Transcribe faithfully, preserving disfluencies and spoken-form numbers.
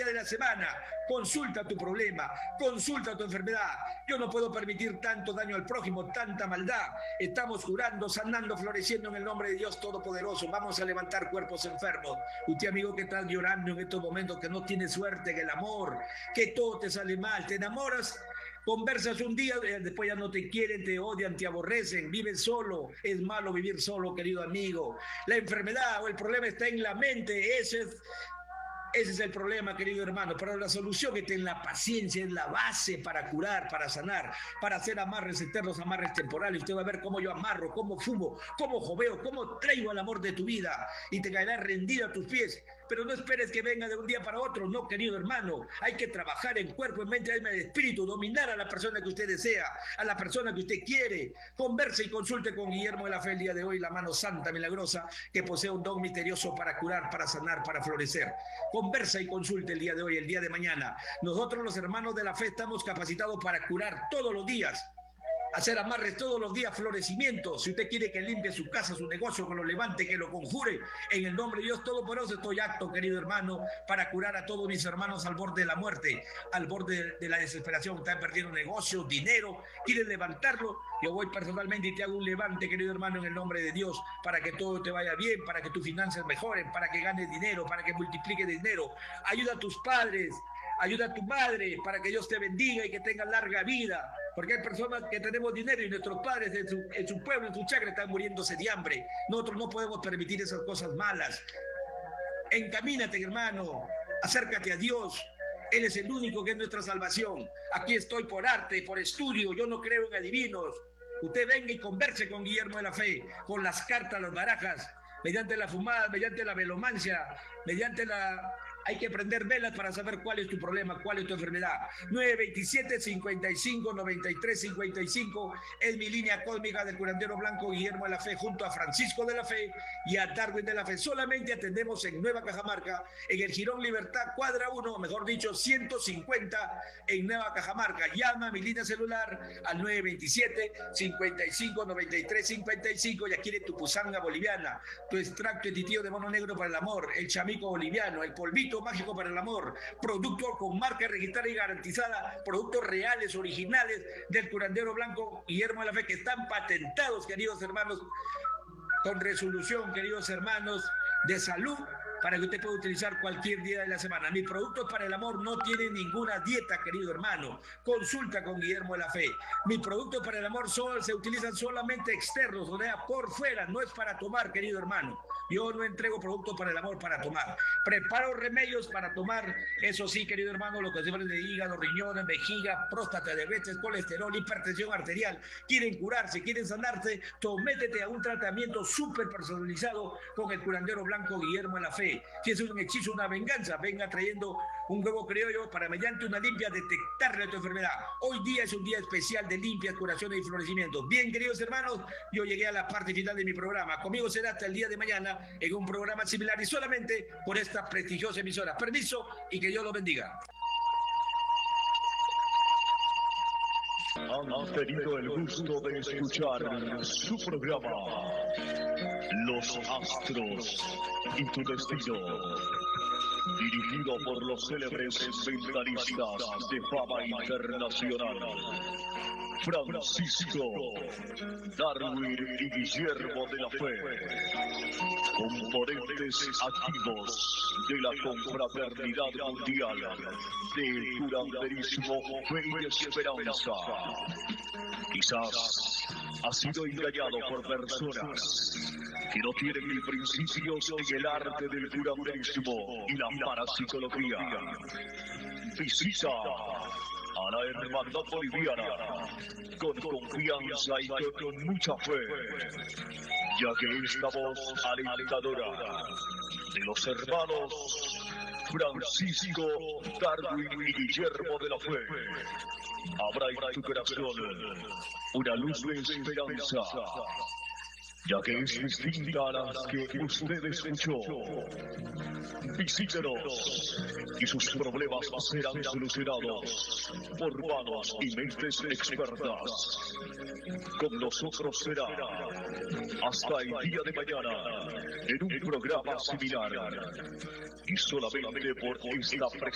de la semana. Consulta tu problema, consulta tu enfermedad. Yo no puedo permitir tanto daño al prójimo, tanta maldad. Estamos curando, sanando, floreciendo en el nombre de Dios Todopoderoso. Vamos a levantar cuerpos enfermos. Usted, amigo, que está llorando en estos momentos, que no tiene suerte en el amor, que todo te sale mal, te enamoras, conversas un día, después ya no te quieren, te odian, te aborrecen, vives solo. Es malo vivir solo, querido amigo. La enfermedad o el problema está en la mente. Ese es, ese es el problema, querido hermano. Pero la solución está en la paciencia, es la base para curar, para sanar, para hacer amarres eternos, amarres temporales. Usted va a ver cómo yo amarro, cómo fumo, cómo joveo, cómo traigo el amor de tu vida y te caerá rendido a tus pies. Pero no esperes que venga de un día para otro, no, querido hermano. Hay que trabajar en cuerpo, en mente, alma y espíritu, dominar a la persona que usted desea, a la persona que usted quiere. Converse y consulte con Guillermo de la Fe el día de hoy, la mano santa, milagrosa, que posee un don misterioso para curar, para sanar, para florecer. Conversa y consulte el día de hoy, el día de mañana. Nosotros, los hermanos de la fe, estamos capacitados para curar todos los días. Hacer amarres todos los días, florecimiento. Si usted quiere que limpie su casa, su negocio, que lo levante, que lo conjure, en el nombre de Dios Todopoderoso, estoy apto, querido hermano, para curar a todos mis hermanos al borde de la muerte, al borde de la desesperación. Están perdiendo negocios, dinero, quieren levantarlo. Yo voy personalmente y te hago un levante, querido hermano, en el nombre de Dios, para que todo te vaya bien, para que tus finanzas mejoren, para que ganes dinero, para que multipliques dinero. Ayuda a tus padres, ayuda a tu madre, para que Dios te bendiga y que tengas larga vida. Porque hay personas que tenemos dinero y nuestros padres en su, en su pueblo, en su chacra, están muriéndose de hambre. Nosotros no podemos permitir esas cosas malas. Encamínate, hermano. Acércate a Dios. Él es el único que es nuestra salvación. Aquí estoy por arte, por estudio. Yo no creo en adivinos. Usted venga y converse con Guillermo de la Fe, con las cartas, las barajas, mediante la fumada, mediante la velomancia, mediante la... Hay que prender velas para saber cuál es tu problema, cuál es tu enfermedad. nueve veintisiete, cincuenta y cinco, noventa y tres, cincuenta y cinco es mi línea cósmica del curandero blanco Guillermo de la Fe, junto a Francisco de la Fe y a Darwin de la Fe. Solamente atendemos en Nueva Cajamarca, en el Jirón Libertad, cuadra uno, mejor dicho, ciento cincuenta, en Nueva Cajamarca. Llama a mi línea celular al nueve veintisiete, cincuenta y cinco, noventa y tres, cincuenta y cinco y adquiere tu pusanga boliviana, tu extracto de de mono negro para el amor, el chamico boliviano, el polvito mágico para el amor, producto con marca registrada y garantizada, productos reales, originales del curandero blanco Guillermo de la Fe, que están patentados, queridos hermanos, con resolución, queridos hermanos, de salud, para que usted pueda utilizar cualquier día de la semana. Mis productos para el amor no tienen ninguna dieta, querido hermano. Consulta con Guillermo de la Fe. Mis productos para el amor son, se utilizan solamente externos, o sea, por fuera, no es para tomar, querido hermano. Yo no entrego productos para el amor para tomar. Preparo remedios para tomar, eso sí, querido hermano, lo que se de hígado, riñones, vejiga, próstata, diabetes, colesterol, hipertensión arterial. Quieren curarse, quieren sanarse, métete a un tratamiento súper personalizado con el curandero blanco Guillermo de la Fe. Si es un hechizo, una venganza, venga trayendo un huevo criollo para, mediante una limpia, detectarle tu enfermedad. Hoy día es un día especial de limpias, curaciones y florecimientos. Bien, queridos hermanos, yo llegué a la parte final de mi programa. Conmigo será hasta el día de mañana en un programa similar y solamente por esta prestigiosa emisora. Permiso y que Dios los bendiga. Han tenido el gusto de escuchar su programa Los Astros y tu Destino, dirigido por los célebres mentalistas de fama internacional, Francisco, Darwin y Guillermo de la Fe, componentes activos de la confraternidad mundial del curanderismo Fe y Esperanza. Quizás ha sido engañado por personas que no tienen ni principios en el arte del curanderismo y la parapsicología. Visita a la hermandad boliviana con confianza y con mucha fe, ya que esta voz alentadora de los hermanos Francisco, Darwin y Guillermo de la Fe habrá en tu corazón una luz de esperanza, ya que es distinta a las que usted escuchó. Visítenos y sus problemas serán solucionados por manos y mentes expertas. Con nosotros será hasta el día de mañana en un programa similar y solamente por esta